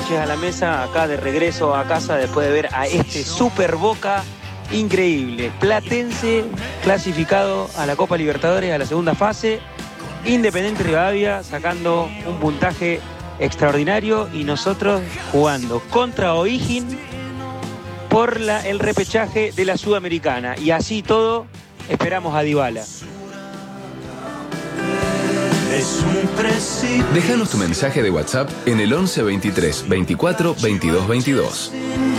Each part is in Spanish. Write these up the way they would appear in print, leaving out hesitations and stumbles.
noches a la mesa, acá de regreso a casa después de ver a este Super Boca increíble. Platense clasificado a la Copa Libertadores a la segunda fase. Independiente Rivadavia sacando un puntaje extraordinario y nosotros jugando contra O'Higgins por el repechaje de la Sudamericana. Y así todo, esperamos a Dybala. Déjanos tu mensaje de WhatsApp en el 11 23 24 22 22.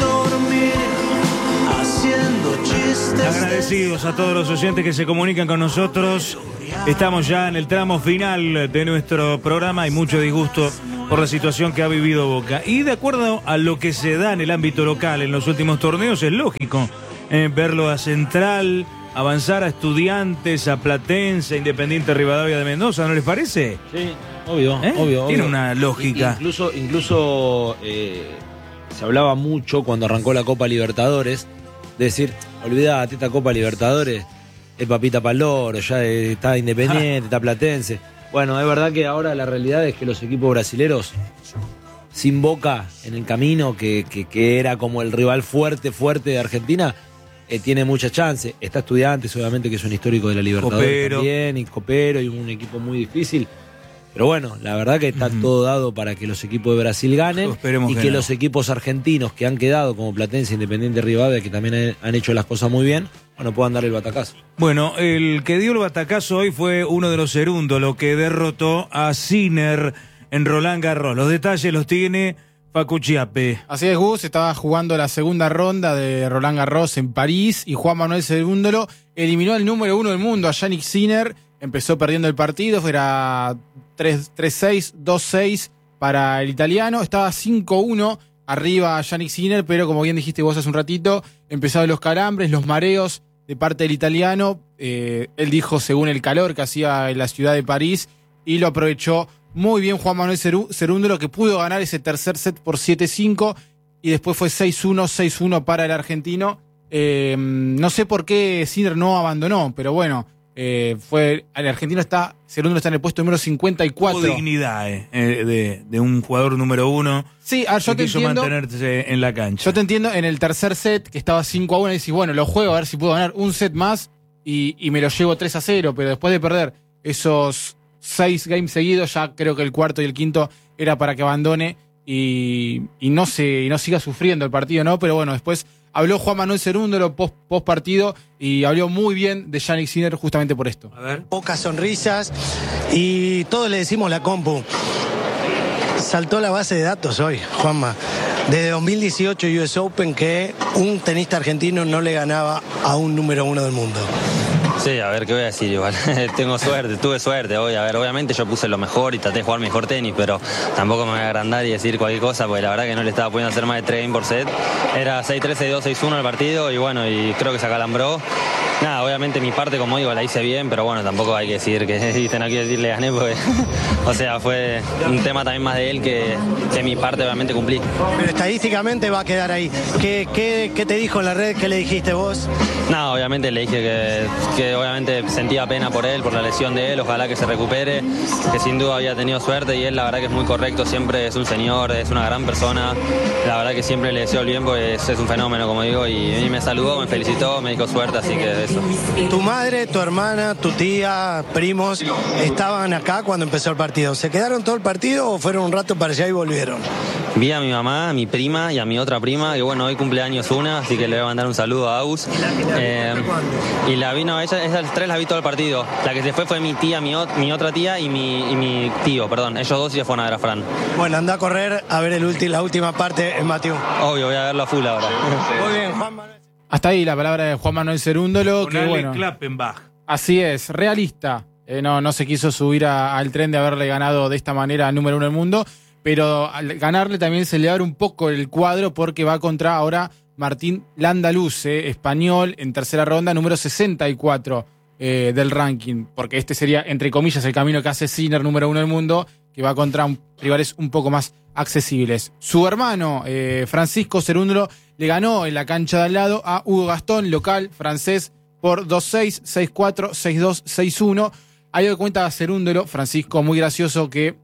Agradecidos a todos los oyentes que se comunican con nosotros. Estamos ya en el tramo final de nuestro programa. Hay mucho disgusto por la situación que ha vivido Boca. Y de acuerdo a lo que se da en el ámbito local en los últimos torneos, es lógico verlo a Central, avanzar a Estudiantes, a Platense, a Independiente Rivadavia de Mendoza, ¿no les parece? Sí, obvio. Tiene una lógica. Incluso se hablaba mucho cuando arrancó la Copa Libertadores, de decir, olvidate, esta Copa Libertadores es papita para el loro, ya está Independiente, está Platense. Bueno, es verdad que ahora la realidad es que los equipos brasileros, sin Boca en el camino, que era como el rival fuerte de Argentina, tiene mucha chance. Está Estudiantes, obviamente, que es un histórico de la Libertadores también, y Copero, y un equipo muy difícil. Pero bueno, la verdad que está todo dado para que los equipos de Brasil ganen y que los equipos argentinos que han quedado, como Platense, Independiente Rivadavia, que también han hecho las cosas muy bien, bueno, puedan dar el batacazo. Bueno, el que dio el batacazo hoy fue uno de los Cerúndolo, que derrotó a Sinner en Roland Garros. Los detalles los tiene Facu Chiappe. Así es, Gus, estaba jugando la segunda ronda de Roland Garros en París y Juan Manuel Cerúndolo eliminó al número 1 del mundo, a Yannick Sinner. Empezó perdiendo el partido, era 3-6, 2-6 para el italiano. Estaba 5-1 arriba Yannick Sinner, pero como bien dijiste vos hace un ratito, empezaron los calambres, los mareos de parte del italiano. Él dijo según el calor que hacía en la ciudad de París, y lo aprovechó muy bien Juan Manuel Cerúndolo, que pudo ganar ese tercer set por 7-5 y después fue 6-1, 6-1 para el argentino. No sé por qué Sinner no abandonó, pero bueno, el argentino Cerúndolo está en el puesto número 54. Dignidad de un jugador número 1. Sí, yo te entiendo. Mantenerse en la cancha. Yo te entiendo, en el tercer set, que estaba 5-1, y decís, bueno, lo juego a ver si puedo ganar un set más y me lo llevo 3-0, pero después de perder esos 6 games seguidos, ya creo que el cuarto y el quinto era para que abandone y no siga sufriendo el partido, ¿no? Pero bueno, después habló Juan Manuel Cerúndolo post partido y habló muy bien de Yannick Sinner justamente por esto. A ver. Pocas sonrisas y todos le decimos la compu. Saltó la base de datos hoy, Juanma. Desde 2018 US Open que un tenista argentino no le ganaba a un número 1 del mundo. Sí, a ver, ¿qué voy a decir? Igual tuve suerte hoy. A ver, obviamente yo puse lo mejor y traté de jugar mejor tenis, pero tampoco me voy a agrandar y decir cualquier cosa, porque la verdad que no le estaba pudiendo hacer más de 3 games por set. Era 6-3, 6-2, 6-1 el partido y bueno, y creo que se acalambró. Nada, obviamente mi parte, como digo, la hice bien, pero bueno, tampoco hay que decir que, no quiero decir le gané, porque, o sea, fue un tema también más de él que mi parte obviamente cumplí. Pero estadísticamente va a quedar ahí. ¿Qué te dijo en la red? ¿Qué le dijiste vos? No, obviamente le dije que obviamente sentía pena por él, por la lesión de él, ojalá que se recupere, que sin duda había tenido suerte y él la verdad que es muy correcto, siempre es un señor, es una gran persona, la verdad que siempre le deseo el bien, pues es un fenómeno, como digo, y me saludó, me felicitó, me dijo suerte, así que eso. Tu madre, tu hermana, tu tía, primos, estaban acá cuando empezó el partido. ¿Se quedaron todo el partido o fueron un rato para allá y volvieron? Vi a mi mamá, a mi prima y a mi otra prima, que bueno, hoy cumpleaños una, así que le voy a mandar un saludo a Agus. Y la vi, no, esas tres las vi todo el partido. La que se fue mi tía, mi otra tía y mi tío, perdón. Ellos dos ya fueron a ver a Fran. Bueno, anda a correr a ver la última parte en Mateo. Obvio, voy a verlo a full ahora. Muy bien, Juan Manuel. Hasta ahí la palabra de Juan Manuel Cerúndolo, que bueno, Klappenbach. así es, realista. No se quiso subir al tren de haberle ganado de esta manera al número 1 del mundo, pero al ganarle también se le abre un poco el cuadro porque va contra ahora Martín Landaluz, español, en tercera ronda, número 64 del ranking, porque este sería, entre comillas, el camino que hace Sinner, número 1 del mundo, que va contra rivales un poco más accesibles. Su hermano, Francisco Cerúndolo, le ganó en la cancha de al lado a Hugo Gastón, local francés, por 2-6, 6-4, 6-2, 6-1. Ahí doy cuenta a Cerúndolo, Francisco, muy gracioso, que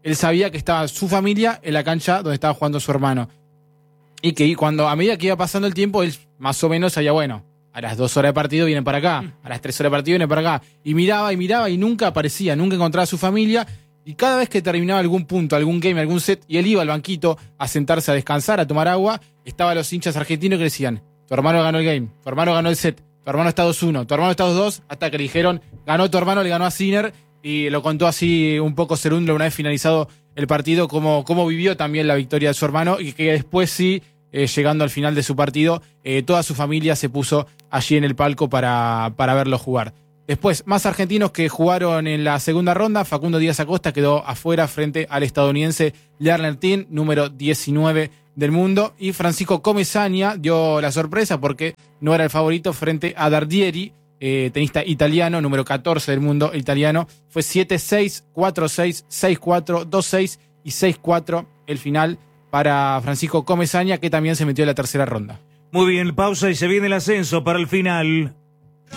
él sabía que estaba su familia en la cancha donde estaba jugando su hermano. Y que cuando, a medida que iba pasando el tiempo, él más o menos sabía, bueno, a las 2 horas de partido vienen para acá, a las 3 horas de partido vienen para acá. Y miraba y nunca aparecía, nunca encontraba a su familia. Y cada vez que terminaba algún punto, algún game, algún set, y él iba al banquito a sentarse a descansar, a tomar agua, estaban los hinchas argentinos que le decían, tu hermano ganó el game, tu hermano ganó el set, tu hermano está 2-1, tu hermano está 2-2, hasta que le dijeron, ganó tu hermano, le ganó a Sinner, y lo contó así un poco Cerúndolo una vez finalizado el partido, cómo vivió también la victoria de su hermano, y que después sí, llegando al final de su partido, toda su familia se puso allí en el palco para verlo jugar. Después, más argentinos que jugaron en la segunda ronda. Facundo Díaz Acosta quedó afuera frente al estadounidense Lerner Tin, número 19 del mundo. Y Francisco Comesaña dio la sorpresa porque no era el favorito frente a Dardieri, tenista italiano, número 14 del mundo italiano. Fue 7-6, 4-6, 6-4, 2-6 y 6-4 el final para Francisco Comesaña, que también se metió en la tercera ronda. Muy bien, pausa y se viene el ascenso para el final.